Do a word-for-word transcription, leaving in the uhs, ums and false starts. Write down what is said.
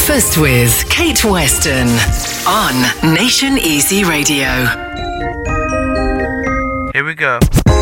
Breakfast with Kate Weston on Nation Easy Radio. Here we go.